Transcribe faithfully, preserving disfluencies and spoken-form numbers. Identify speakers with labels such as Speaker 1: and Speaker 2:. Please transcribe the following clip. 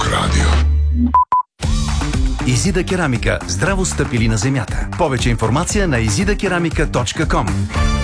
Speaker 1: Дарик Радио.
Speaker 2: Изида керамика. Здраво стъпили на земята. Повече информация на изида керамика точка ком.